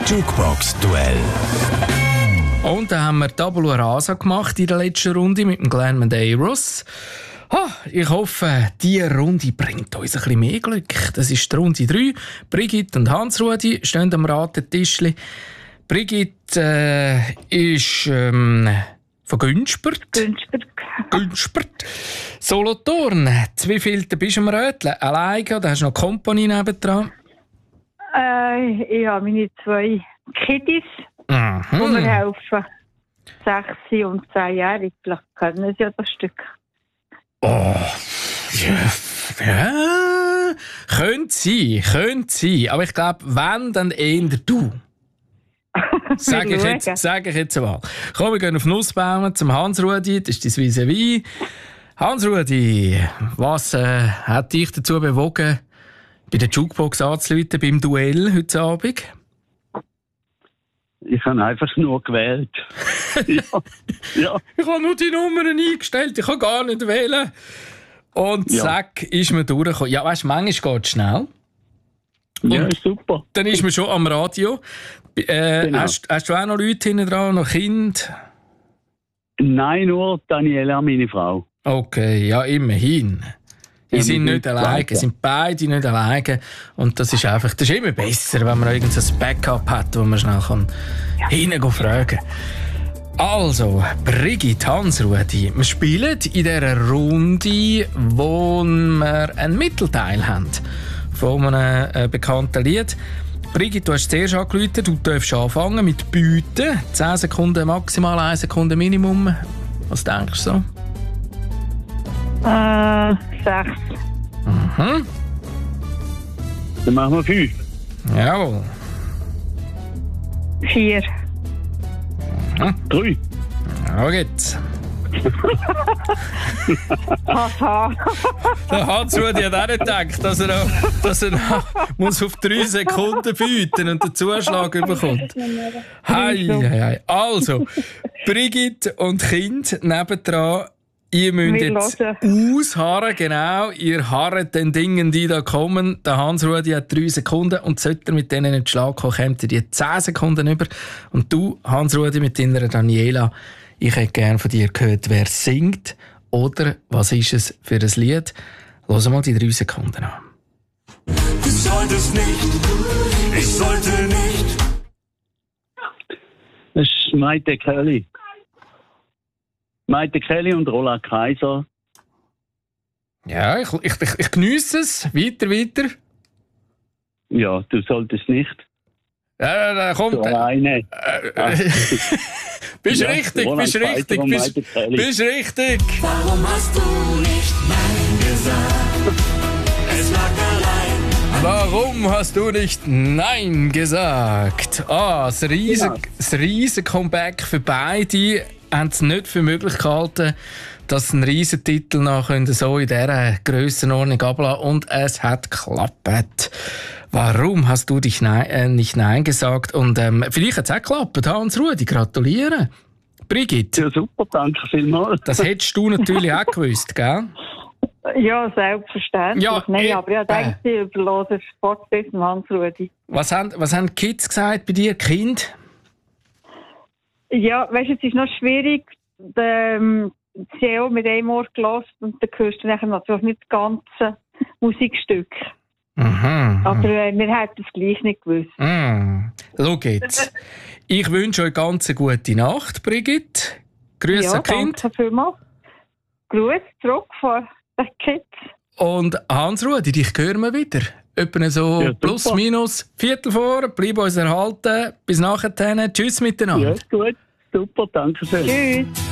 Jukebox-Duell. Und dann haben wir Tabula Rasa gemacht in der letzten Runde mit dem Glenn Medeiros. Ich hoffe, diese Runde bringt uns ein bisschen mehr Glück. Das ist die Runde 3. Brigitte und Hans-Rudi stehen am Ratentischli. Brigitte ist von Günspert. Günspert. Solothurn. Wie viel bist du am Röteln? Alleine oder hast du noch Kompanie nebendran? Ich habe meine 2 Kiddies, die mir helfen. 6 und 10 Jahre. Vielleicht können sie ja das Stück. Oh, ja. Könnte sein. Aber ich glaube, wenn, dann eher du. Sag ich jetzt mal. Komm, wir gehen auf Nussbaumen zum Hans-Rudi. Das ist dein Vis-à-vis. Hans-Rudi, was hat dich dazu bewogen, bei der Jukebox anzurufen, beim Duell heute Abend? Ich habe einfach nur gewählt. ja. Ich habe nur die Nummern eingestellt, ich kann gar nicht wählen. Und zack, ist man durchgekommen. Ja, weißt du, manchmal geht es schnell. Ja, ist super. Dann ist man schon am Radio. Genau. Hast du auch noch Leute hinten dran, noch Kinder? Nein, nur Daniela, meine Frau. Okay, ja, immerhin. Die sind nicht alleine, sind beide nicht alleine. Und das ist immer besser, wenn man irgendein Backup hat, wo man schnell hineingehen fragen kann. Also, Brigitte, Hans-Rudi, wir spielen in dieser Runde, wo wir einen Mittelteil haben von einem bekannten Lied. Brigitte, du hast zuerst angerufen, du darfst anfangen mit Bieten. 10 Sekunden maximal, 1 Sekunde Minimum. Was denkst du so? 6. Mhm. Dann machen wir 5. Jawohl. 4. 3. Ja, geht's. Haha. Der Hans-Rudi hat auch nicht gedacht, dass er noch muss auf 3 Sekunden bieten und den Zuschlag bekommt. Hei. Also, Brigitte und Kind nebendran, ihr müsst jetzt ausharren, genau. Ihr harret den Dingen, die da kommen. Der Hans-Rudi hat 3 Sekunden und sollte er mit denen in den Schlag kommen, kommt er die 10 Sekunden über. Und du, Hans-Rudi, mit deiner Daniela, ich hätte gerne von dir gehört, wer singt oder was ist es für ein Lied. Hören mal die 3 Sekunden an. Du solltest nicht, ich sollte nicht. Das ist Maite Kelly. Maite Kelly und Roland Kaiser. Ja, ich geniesse es. Weiter. Ja, du solltest nicht. Ja, komm. So alleine. Bist Ja, richtig. Roland Kaiser und Maite Kelly. Bist richtig. Warum hast du nicht Nein gesagt? Es lag allein. Warum hast du nicht Nein gesagt? Das riesen Comeback für beide. Haben es nicht für möglich gehalten, dass ein Riesentitel noch so in dieser Grössenordnung ablassen. Und es hat geklappt. Warum hast du dich nicht Nein gesagt? Und vielleicht hat es auch geklappt. Hans-Rudi, gratuliere. Brigitte. Ja, super, danke vielmals. Das hättest du natürlich auch gewusst, gell? Ja, selbstverständlich. Ja, Nein, aber ich denke, ich überlasse Sport bis zum Hans-Rudi. Was haben die Kids gesagt bei dir, Kind? Ja, weißt du, es ist noch schwierig. Sie haben auch mit einem Ohr gehört und dann hörst du nachher natürlich nicht das ganze Musikstück. Aber wir hätten es gleich nicht gewusst. Schau jetzt. Ich wünsche euch ganz eine gute Nacht, Brigitte. Grüße an Kind. Danke vielmals. Grüße zurück von den Kids. Und Hans-Rudi, dich hören wir wieder. Etwa so Ja, plus minus Viertel vor. Bleib uns erhalten. Bis nachher. Tschüss miteinander. Ja, gut. Super, danke schön. Tschüss.